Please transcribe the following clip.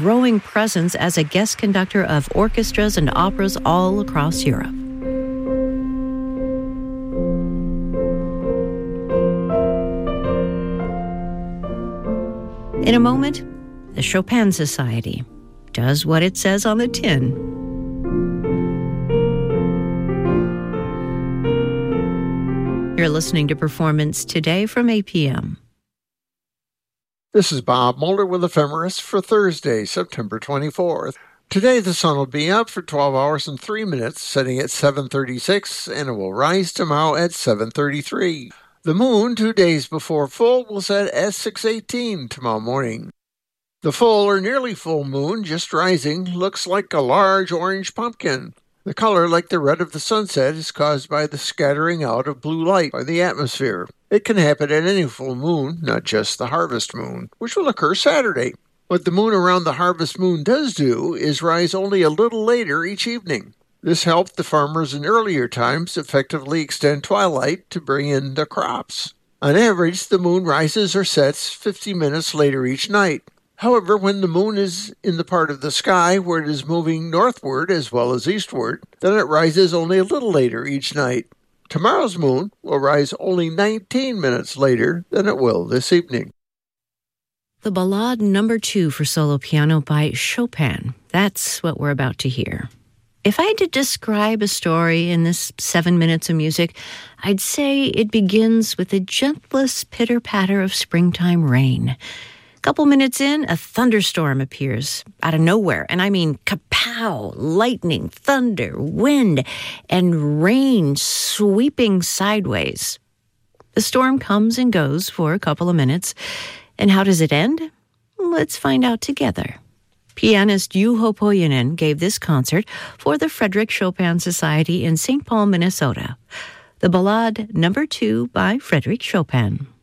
growing presence as a guest conductor of orchestras and operas all across Europe. In a moment, the Chopin Society does what it says on the tin. You're listening to Performance Today from APM. This is Bob Mulder with Ephemeris for Thursday, September 24th. Today the sun will be up for 12 hours and 3 minutes, setting at 7:36, and it will rise tomorrow at 7:33. The moon, 2 days before full, will set at 6:18 tomorrow morning. The full or nearly full moon, just rising, looks like a large orange pumpkin. The color, like the red of the sunset, is caused by the scattering out of blue light by the atmosphere. It can happen at any full moon, not just the harvest moon, which will occur Saturday. What the moon around the harvest moon does do is rise only a little later each evening. This helped the farmers in earlier times effectively extend twilight to bring in the crops. On average, the moon rises or sets 50 minutes later each night. However, when the moon is in the part of the sky where it is moving northward as well as eastward, then it rises only a little later each night. Tomorrow's moon will rise only 19 minutes later than it will this evening. The Ballade No. 2 for solo piano by Chopin. That's what we're about to hear. If I had to describe a story in this 7 minutes of music, I'd say it begins with the gentlest pitter-patter of springtime rain. Couple minutes in, a thunderstorm appears out of nowhere, and I mean kapow, lightning, thunder, wind, and rain sweeping sideways. The storm comes and goes for a couple of minutes, and how does it end? Let's find out together. Pianist Juho Pohjonen gave this concert for the Frederick Chopin Society in St. Paul, Minnesota. The Ballade No. 2 by Frederick Chopin.